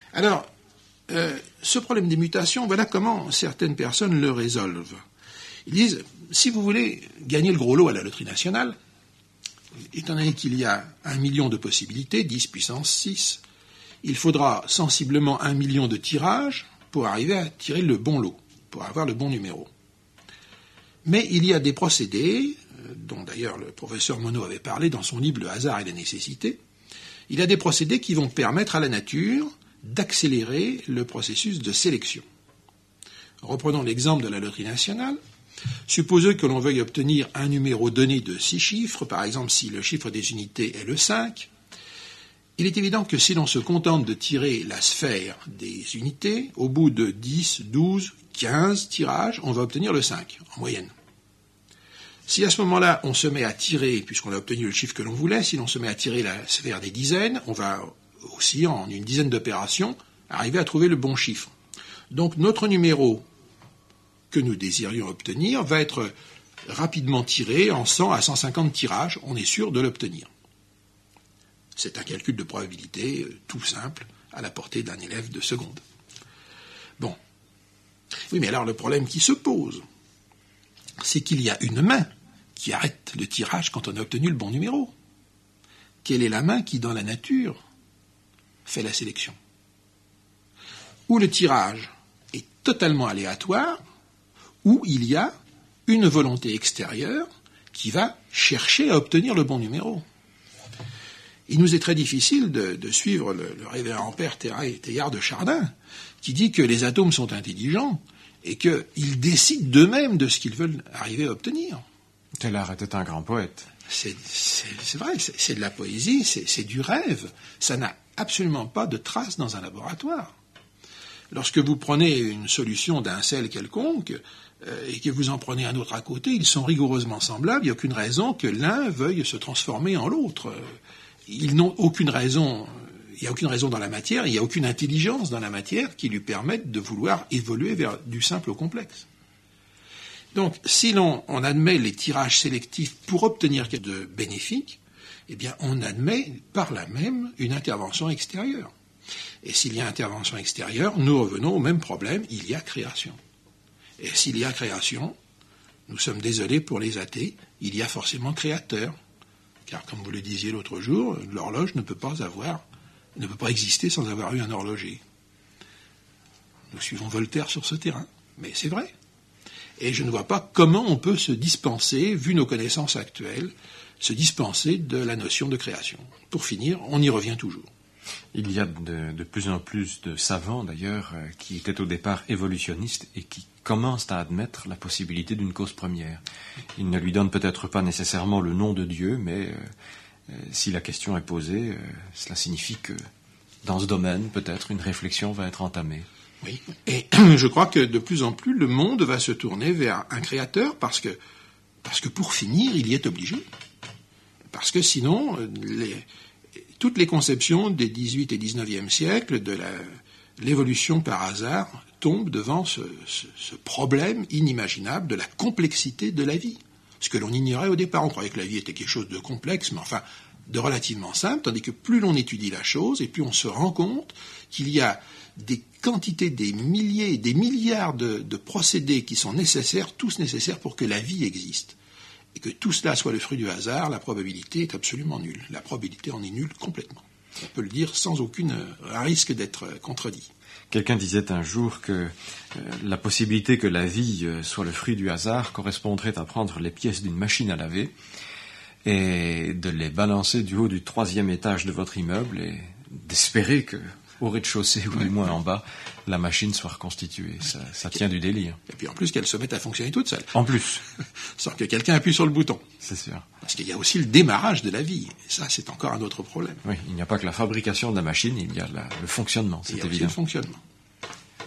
Alors, ce problème des mutations, voilà comment certaines personnes le résolvent. Ils disent, si vous voulez gagner le gros lot à la loterie nationale, étant donné qu'il y a 1 million de possibilités, 10 puissance 6, il faudra sensiblement 1 million de tirages pour arriver à tirer le bon lot, pour avoir le bon numéro. Mais il y a des procédés, dont d'ailleurs le professeur Monod avait parlé dans son livre « Le hasard et la nécessité », il y a des procédés qui vont permettre à la nature d'accélérer le processus de sélection. Reprenons l'exemple de la loterie nationale. Supposons que l'on veuille obtenir un numéro donné de 6 chiffres, par exemple si le chiffre des unités est le 5, il est évident que si l'on se contente de tirer la sphère des unités, au bout de 10, 12, 15 tirages, on va obtenir le 5, en moyenne. Si à ce moment-là, on se met à tirer, puisqu'on a obtenu le chiffre que l'on voulait, si l'on se met à tirer la sphère des dizaines, on va aussi, en une dizaine d'opérations, arriver à trouver le bon chiffre. Donc notre numéro que nous désirions obtenir va être rapidement tiré en 100 à 150 tirages, on est sûr de l'obtenir. C'est un calcul de probabilité tout simple, à la portée d'un élève de seconde. Bon. Oui, mais alors le problème qui se pose, c'est qu'il y a une main qui arrête le tirage quand on a obtenu le bon numéro. Quelle est la main qui, dans la nature, fait la sélection? Où le tirage est totalement aléatoire, où il y a une volonté extérieure qui va chercher à obtenir le bon numéro. Il nous est très difficile de suivre le révérend père Teilhard de Chardin, qui dit que les atomes sont intelligents et qu'ils décident d'eux-mêmes de ce qu'ils veulent arriver à obtenir. Teilhard était un grand poète. C'est vrai, c'est de la poésie, c'est du rêve. Ça n'a absolument pas de trace dans un laboratoire. Lorsque vous prenez une solution d'un sel quelconque et que vous en prenez un autre à côté, ils sont rigoureusement semblables. Il n'y a aucune raison que l'un veuille se transformer en l'autre. Ils n'ont aucune raison, il n'y a aucune raison dans la matière, il n'y a aucune intelligence dans la matière qui lui permette de vouloir évoluer vers du simple au complexe. Donc, si l'on admet les tirages sélectifs pour obtenir quelque chose de bénéfique, eh bien, on admet par là même une intervention extérieure. Et s'il y a intervention extérieure, nous revenons au même problème, il y a création. Et s'il y a création, nous sommes désolés pour les athées, il y a forcément créateur. Car, comme vous le disiez l'autre jour, l'horloge ne peut pas exister sans avoir eu un horloger. Nous suivons Voltaire sur ce terrain, mais c'est vrai. Et je ne vois pas comment on peut se dispenser, vu nos connaissances actuelles, se dispenser de la notion de création. Pour finir, on y revient toujours. Il y a de plus en plus de savants, d'ailleurs, qui étaient au départ évolutionnistes et qui commencent à admettre la possibilité d'une cause première. Ils ne lui donnent peut-être pas nécessairement le nom de Dieu, mais si la question est posée, cela signifie que dans ce domaine, peut-être, une réflexion va être entamée. Oui, et je crois que de plus en plus, le monde va se tourner vers un créateur parce que pour finir, il y est obligé. Parce que sinon, toutes les conceptions des 18 et 19e siècles de l'évolution par hasard tombent devant ce problème inimaginable de la complexité de la vie. Ce que l'on ignorait au départ. On croyait que la vie était quelque chose de complexe, mais enfin de relativement simple, tandis que plus l'on étudie la chose, et plus on se rend compte qu'il y a des quantités, des milliers, des milliards de procédés qui sont nécessaires, tous nécessaires pour que la vie existe. Et que tout cela soit le fruit du hasard, la probabilité est absolument nulle. La probabilité en est nulle complètement. On peut le dire sans aucun risque d'être contredit. Quelqu'un disait un jour que la possibilité que la vie soit le fruit du hasard correspondrait à prendre les pièces d'une machine à laver et de les balancer du haut du 3e étage de votre immeuble et d'espérer que au rez-de-chaussée ou du moins en bas, la machine soit reconstituée. Ça tient du délire. Et puis en plus qu'elle se mette à fonctionner toute seule. En plus. Sans que quelqu'un appuie sur le bouton. C'est sûr. Parce qu'il y a aussi le démarrage de la vie. Et ça, c'est encore un autre problème. Oui, il n'y a pas que la fabrication de la machine, il y a le fonctionnement, c'est évident. Il y a aussi le fonctionnement.